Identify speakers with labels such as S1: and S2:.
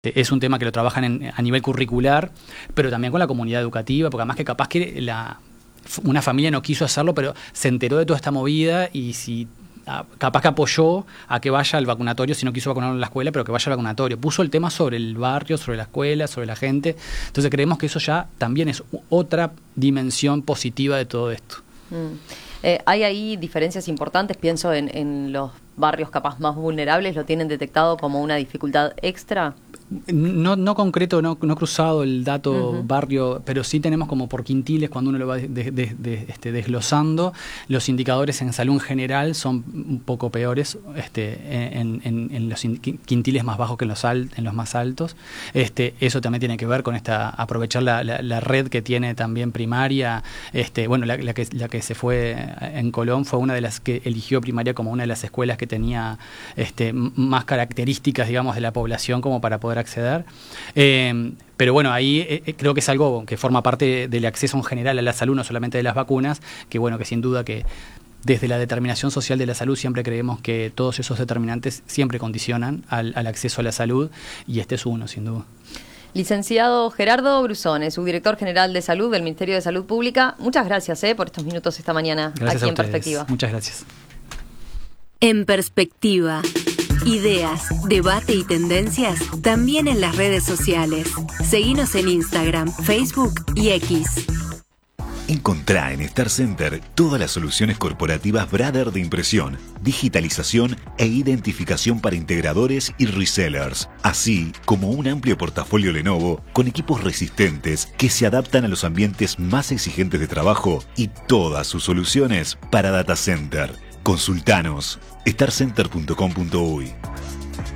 S1: Es un tema que lo trabajan a nivel curricular, pero también con la comunidad educativa, porque además que capaz que una familia no quiso hacerlo, pero se enteró de toda esta movida y si capaz que apoyó a que vaya al vacunatorio, si no quiso vacunarlo en la escuela, pero que vaya al vacunatorio. Puso el tema sobre el barrio, sobre la escuela, sobre la gente. Entonces creemos que eso ya también es otra dimensión positiva de todo esto.
S2: Hay ahí diferencias importantes, pienso en los barrios capaz más vulnerables, ¿lo tienen detectado como una dificultad extra?
S1: No concreto, no cruzado el dato barrio, pero sí tenemos como por quintiles, cuando uno lo va desglosando, los indicadores en salud en general son un poco peores en los quintiles más bajos que en los más altos. Eso también tiene que ver con aprovechar la red que tiene también primaria. La que se fue en Colón fue una de las que eligió primaria como una de las escuelas que tenía más características, digamos, de la población como para poder acceder. Pero bueno, ahí creo que es algo que forma parte del acceso en general a la salud, no solamente de las vacunas, que bueno, que sin duda que desde la determinación social de la salud siempre creemos que todos esos determinantes siempre condicionan al acceso a la salud, y este es uno, sin duda.
S2: Licenciado Gerardo Brusone, subdirector general de Salud del Ministerio de Salud Pública, muchas gracias por estos minutos esta mañana.
S1: Gracias
S2: aquí
S1: a ustedes.
S2: En Perspectiva.
S1: Muchas gracias.
S3: En Perspectiva. Ideas, debate y tendencias también en las redes sociales. Seguinos en Instagram, Facebook y X.
S4: Encontrá en Star Center todas las soluciones corporativas Brother de impresión, digitalización e identificación para integradores y resellers, así como un amplio portafolio Lenovo con equipos resistentes que se adaptan a los ambientes más exigentes de trabajo y todas sus soluciones para data center. Consultanos starcenter.com.uy.